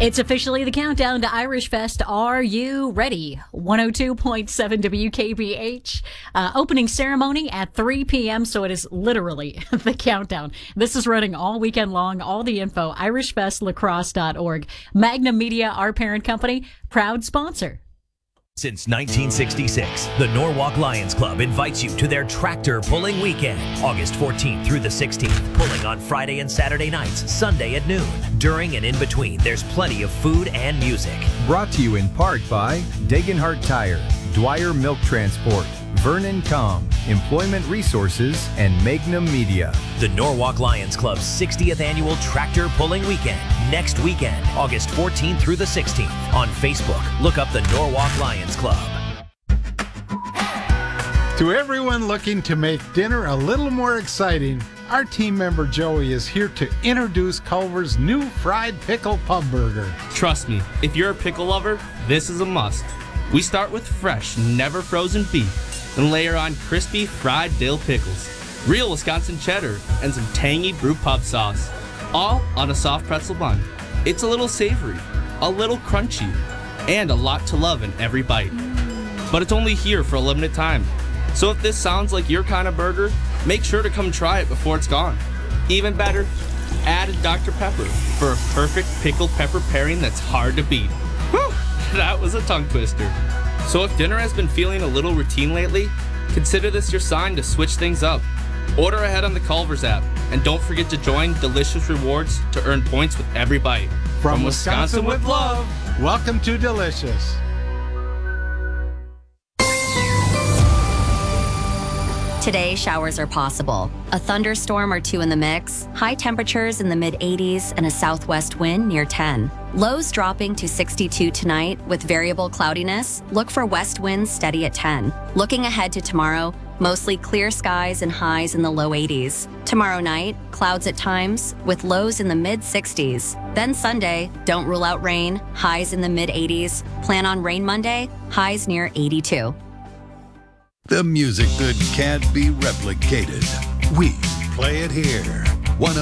It's officially the countdown to Irish Fest. Are you ready? 102.7 WKBH. Opening ceremony at 3 p.m., so it is literally the countdown. This is running all weekend long. All the info, irishfestlacrosse.org. Magnum Media, our parent company, proud sponsor. Since 1966, the Norwalk Lions Club invites you to their tractor pulling weekend, August 14th through the 16th, pulling on Friday and Saturday nights, Sunday at noon. During and in between, there's plenty of food and music. Brought to you in part by Degenhart Tire, Dwyer Milk Transport, Vernon Com, Employment Resources, and Magnum Media. The Norwalk Lions Club's 60th annual tractor pulling weekend, next weekend, August 14th through the 16th. On Facebook, look up the Norwalk Lions Club. To everyone looking to make dinner a little more exciting, our team member Joey is here to introduce Culver's new fried pickle pub burger. Trust me, if you're a pickle lover, this is a must. We start with fresh, never frozen beef, and layer on crispy fried dill pickles, real Wisconsin cheddar, and some tangy brew pub sauce, all on a soft pretzel bun. It's a little savory, a little crunchy, and a lot to love in every bite. But it's only here for a limited time. So if this sounds like your kind of burger, make sure to come try it before it's gone. Even better, add a Dr. Pepper for a perfect pickled pepper pairing that's hard to beat. Whew, that was a tongue twister. So if dinner has been feeling a little routine lately, consider this your sign to switch things up. Order ahead on the Culver's app, and don't forget to join Delicious Rewards to earn points with every bite. From Wisconsin with love, welcome to Delicious. Today, showers are possible. A thunderstorm or two in the mix, high temperatures in the mid-80s, and a southwest wind near 10. Lows dropping to 62 tonight with variable cloudiness. Look for west winds steady at 10. Looking ahead to tomorrow, mostly clear skies and highs in the low 80s. Tomorrow night, clouds at times with lows in the mid-60s. Then Sunday, don't rule out rain, highs in the mid-80s. Plan on rain Monday, highs near 82. The music that can't be replicated. We play it here.